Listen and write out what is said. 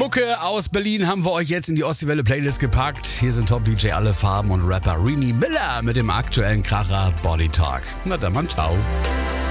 Mucke aus Berlin haben wir euch jetzt in die Ostseewelle Playlist gepackt. Hier sind Top-DJ Alle Farben und Rapper Rini Miller mit dem aktuellen Kracher Body Talk. Na dann, Mann, ciao.